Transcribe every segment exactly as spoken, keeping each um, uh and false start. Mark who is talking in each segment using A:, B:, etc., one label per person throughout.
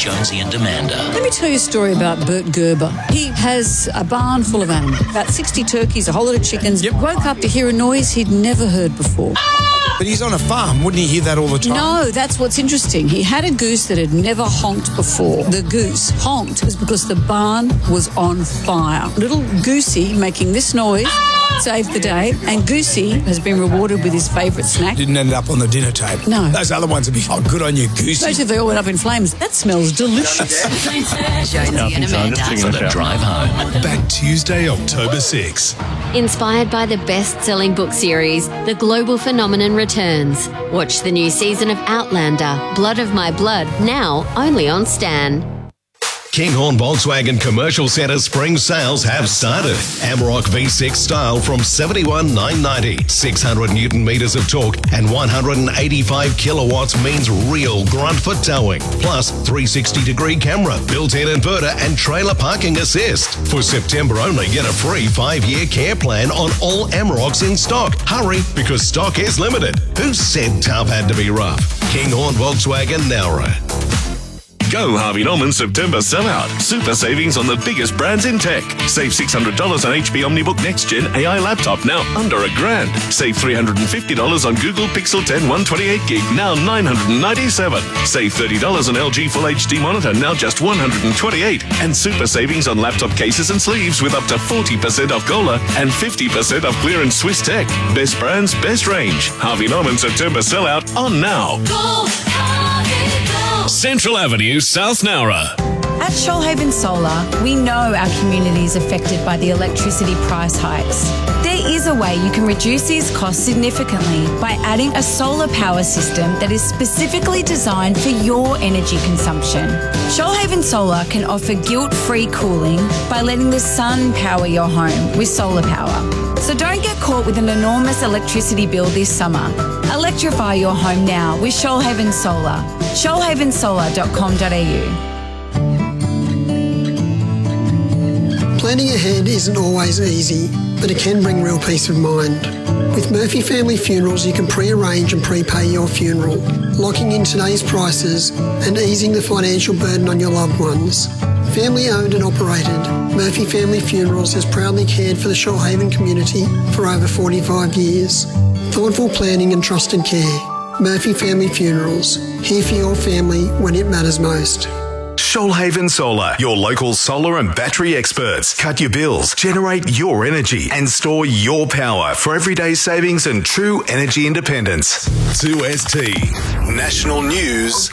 A: Jonesy and Amanda.
B: Let me tell you a story about Bert Gerber. He has a barn full of animals, about sixty turkeys, a whole lot of chickens.
C: Yep.
B: Woke up to hear a noise he'd never heard before.
C: But he's on a farm. Wouldn't he hear that all the time?
B: No, that's what's interesting. He had a goose that had never honked before. The goose honked was because the barn was on fire. Little Goosey making this noise saved the day, and Goosey has been rewarded with his favourite snack.
C: Didn't end up on the dinner table.
B: No.
C: Those other ones would be, oh, good on you, Goosey.
B: Especially if they all went up in flames. That smells delicious.
A: Jonesy and Amanda for the drive home.
D: Back Tuesday, October sixth.
E: Inspired by the best-selling book series, The Global Phenomenon returns. Watch the new season of Outlander, Blood of My Blood, now only on Stan.
D: Kinghorn Volkswagen Commercial Centre spring sales have started. Amarok V six style from seventy-one thousand nine hundred ninety. six hundred newton metres of torque and one hundred eighty-five kilowatts means real grunt for towing. Plus three sixty degree camera, built-in inverter and trailer parking assist. For September only, get a free five-year care plan on all Amaroks in stock. Hurry, because stock is limited. Who said tough had to be rough? Kinghorn Volkswagen Nowra.
F: Go Harvey Norman September sellout. Super savings on the biggest brands in tech. Save six hundred dollars on H P OmniBook Next Gen A I laptop, now under a grand. Save three hundred fifty dollars on Google Pixel ten one twenty-eight gig, now nine hundred ninety-seven dollars. Save thirty dollars on L G Full H D monitor, now just one hundred twenty-eight dollars. And super savings on laptop cases and sleeves with up to forty percent off Gola and fifty percent off clearance Swiss Tech. Best brands, best range. Harvey Norman September sellout on now.
G: Go, Harvey, go.
F: Central Avenue, South Nowra.
H: At Shoalhaven Solar, we know our community is affected by the electricity price hikes. There is a way you can reduce these costs significantly by adding a solar power system that is specifically designed for your energy consumption. Shoalhaven Solar can offer guilt-free cooling by letting the sun power your home with solar power. So don't get caught with an enormous electricity bill this summer. Electrify your home now with Shoalhaven Solar. shoalhaven solar dot com dot a u.
I: Planning ahead isn't always easy, but it can bring real peace of mind. With Murphy Family Funerals, you can pre-arrange and prepay your funeral, locking in today's prices and easing the financial burden on your loved ones. Family owned and operated, Murphy Family Funerals has proudly cared for the Shoalhaven community for over forty-five years. Thoughtful planning and trusted care. Murphy Family Funerals, here for your family when it matters most.
J: Shoalhaven Solar, your local solar and battery experts. Cut your bills, generate your energy and store your power for everyday savings and true energy independence.
D: two S T
J: National News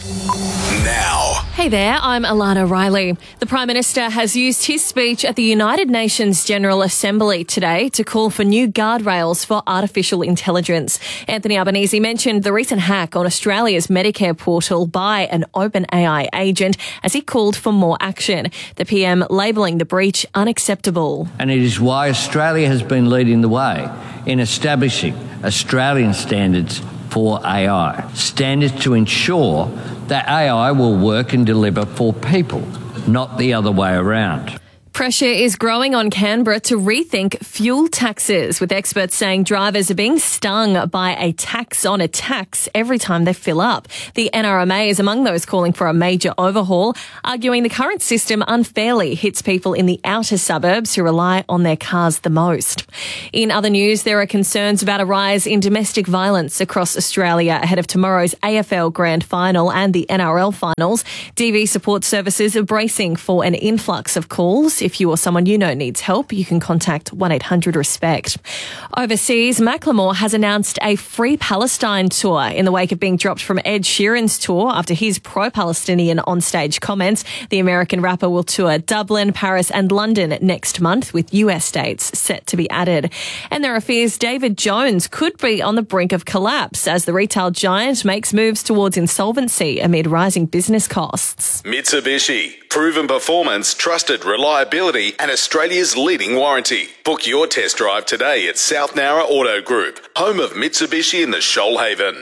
J: now.
K: Hey there, I'm Alana Riley. The Prime Minister has used his speech at the United Nations General Assembly today to call for new guardrails for artificial intelligence. Anthony Albanese mentioned the recent hack on Australia's Medicare portal by an OpenAI agent as he called for more action. The P M labelling the breach unacceptable.
L: And it is why Australia has been leading the way in establishing Australian standards for A I. Standards to ensure that A I will work and deliver for people, not the other way around.
K: Pressure is growing on Canberra to rethink fuel taxes, with experts saying drivers are being stung by a tax on a tax every time they fill up. The N R M A is among those calling for a major overhaul, arguing the current system unfairly hits people in the outer suburbs who rely on their cars the most. In other news, there are concerns about a rise in domestic violence across Australia ahead of tomorrow's A F L Grand Final and the N R L Finals. D V support services are bracing for an influx of calls. If you or someone you know needs help, you can contact one eight hundred RESPECT. Overseas, Macklemore has announced a Free Palestine tour in the wake of being dropped from Ed Sheeran's tour after his pro-Palestinian onstage comments. The American rapper will tour Dublin, Paris and London next month, with U S dates set to be added. And there are fears David Jones could be on the brink of collapse as the retail giant makes moves towards insolvency amid rising business costs.
J: Mitsubishi. Proven performance, trusted reliability and Australia's leading warranty. Book your test drive today at South Nowra Auto Group, home of Mitsubishi in the Shoalhaven.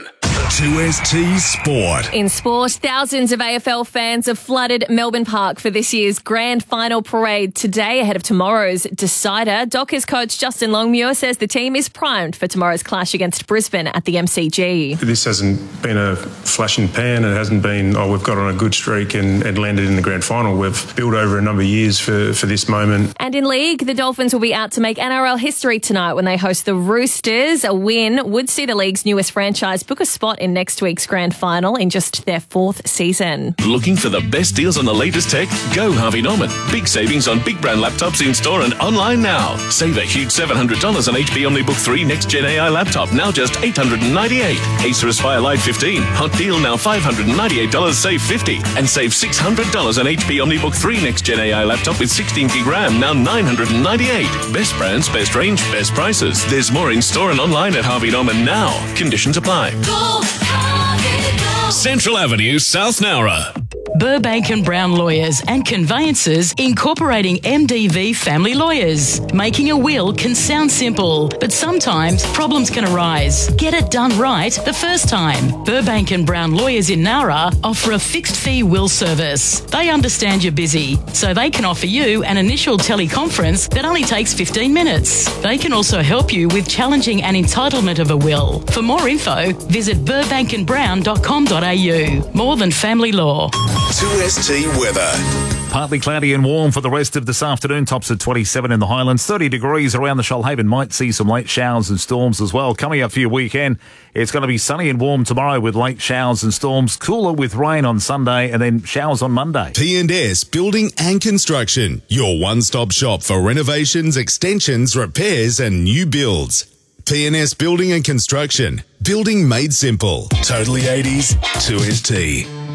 J: two S T Sport.
K: In sport, thousands of A F L fans have flooded Melbourne Park for this year's grand final parade today ahead of tomorrow's decider. Dockers coach Justin Longmuir says the team is primed for tomorrow's clash against Brisbane at the M C G.
M: This hasn't been a flash in the pan. It hasn't been, oh, we've got on a good streak and, and landed in the grand final. We've built over a number of years for, for this moment.
K: And in league, the Dolphins will be out to make N R L history tonight when they host the Roosters. A win would see the league's newest franchise book a spot in next week's grand final in just their fourth season.
F: Looking for the best deals on the latest tech? Go Harvey Norman. Big savings on big brand laptops in store and online now. Save a huge seven hundred dollars on H P OmniBook three Next Gen A I laptop, now just eight hundred ninety-eight dollars. Acer Aspire Lite fifteen, hot deal now five hundred ninety-eight dollars, save fifty dollars. And save six hundred dollars on H P OmniBook three Next Gen A I laptop with sixteen gig RAM, now nine hundred ninety-eight dollars. Best brands, best range, best prices. There's more in store and online at Harvey Norman now. Conditions apply.
G: Go, Harvey, go.
F: Central Avenue, South Nowra.
N: Burbank and Brown Lawyers and Conveyancers incorporating M D V Family Lawyers. Making a will can sound simple, but sometimes problems can arise. Get it done right the first time. Burbank and Brown Lawyers in Nowra offer a fixed fee will service. They understand you're busy, so they can offer you an initial teleconference that only takes fifteen minutes. They can also help you with challenging an entitlement of a will. For more info, visit burbank and brown dot com dot a u. More than family law.
J: two S T weather.
O: Partly cloudy and warm for the rest of this afternoon. Tops at twenty-seven in the Highlands, thirty degrees around the Shoalhaven. Might see some late showers and storms as well. Coming up for your weekend, it's going to be sunny and warm tomorrow with late showers and storms. Cooler with rain on Sunday and then showers on Monday.
J: P and S Building and Construction, your one-stop shop for renovations, extensions, repairs and new builds. P and S Building and Construction, building made simple. Totally eighties, two S T.